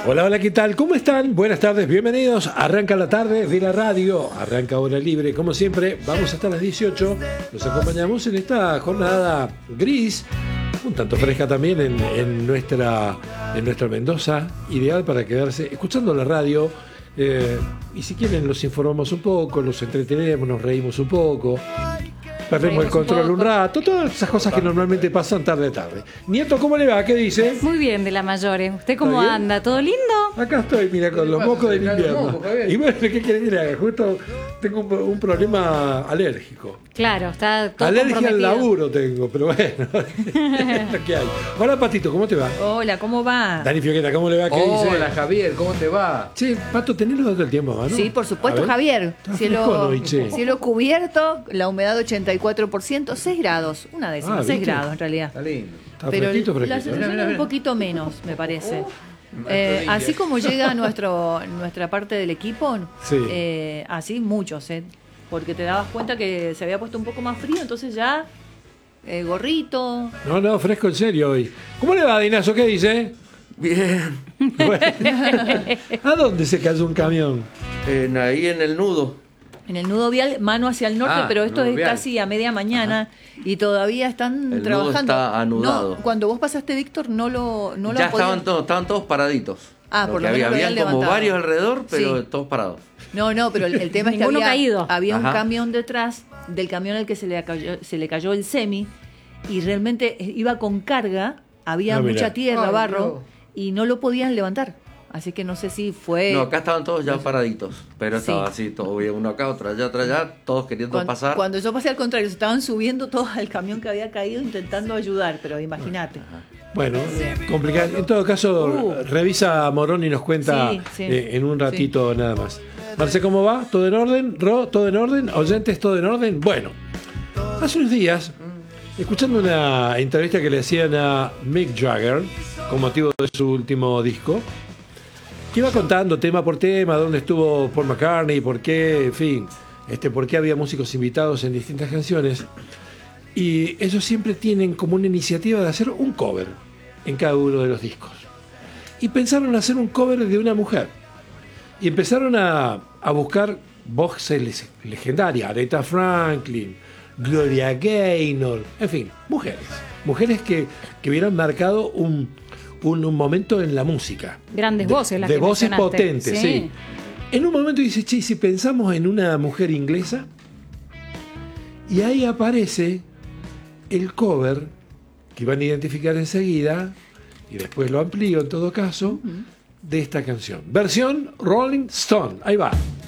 Hola, hola, ¿qué tal? ¿Cómo están? Buenas tardes, bienvenidos. Arranca la tarde de la radio, arranca Hora Libre. Como siempre, vamos hasta las 18. Los acompañamos en esta jornada gris, un tanto fresca también en nuestra Mendoza, ideal para quedarse escuchando la radio. Y si quieren, los informamos un poco, los entretenemos, nos reímos un poco. Perdemos el control un rato, todas esas cosas que normalmente pasan tarde a tarde. Nieto, ¿cómo le va? ¿Qué dice? Muy bien, de la Mayores. ¿Usted cómo anda? ¿Todo lindo? Acá estoy, mira, con los mocos del invierno. Y bueno, ¿qué quieren que haga? Justo tengo un problema alérgico. Claro, está todo alergia comprometido. al laburo tengo, pero bueno, es lo que hay. Hola, Patito, ¿cómo te va? Hola, ¿cómo va? Dani Fioqueta, ¿cómo le va? ¿Qué dice? Hola, Javier, ¿cómo te va? Che, Pato, ¿tenés los datos del tiempo, ¿no? Sí, por supuesto, A ver. Javier. Está frescón hoy, che. Cielo cubierto, la humedad 84%, 6 grados, una décima, 6 ¿viste? grados en realidad. Está lindo. Está Pero fresquito, la fresquito. sensación Mira, es un mira. poquito menos, me parece. provincia. Así como llega nuestra parte del equipo, Sí. así muchos, porque te dabas cuenta que se había puesto un poco más frío, entonces ya gorrito. No, fresco en serio hoy. ¿Cómo le va, Dinazo? ¿Qué dice? Bien. Bueno. ¿A dónde se cayó un camión? Ahí en el nudo. En el nudo vial, mano hacia el norte, Ah, pero esto nudo es vial. casi a media mañana y todavía están El nudo trabajando. está anudado. No, cuando vos pasaste, Víctor, no lo Ya podían- estaban todos paraditos. Ah, por lo menos lo habían habían como levantado. varios alrededor, pero Sí. todos parados. No, pero el tema es que Ninguno caído. había un Ajá. camión detrás del camión al que se le cayó el semi y realmente iba con carga, había Ah, mirá. mucha tierra, Ay, barro, no. y no lo podían levantar. Así que no sé si fue... No, acá estaban todos ya paraditos. Pero Sí. estaba así, todo bien, uno acá, otro allá, todos queriendo pasar. Cuando yo pasé al contrario, se estaban subiendo todos al camión que había caído intentando ayudar, pero imagínate. Bueno, complicado. En todo caso, revisa Morón y nos cuenta Sí. en un ratito nada más. Marce, ¿cómo va? ¿Todo en orden? ¿Ro? ¿Todo en orden? ¿Oyentes? ¿Todo en orden? Bueno, hace unos días, escuchando una entrevista que le hacían a Mick Jagger con motivo de su último disco, que iba contando tema por tema, dónde estuvo Paul McCartney, por qué, en fin, por qué había músicos invitados en distintas canciones. Y ellos siempre tienen como una iniciativa de hacer un cover en cada uno de los discos. Y pensaron hacer un cover de una mujer. Y empezaron a buscar voces legendarias, Aretha Franklin, Gloria Gaynor, en fin, mujeres. Mujeres que hubieran marcado un momento en la música. Grandes voces las de que voces mencionaste. potentes, sí. En un momento dice, che, si pensamos en una mujer inglesa, y ahí aparece el cover que van a identificar enseguida, y después lo amplío en todo caso, de esta canción. Versión Rolling Stone. Ahí va.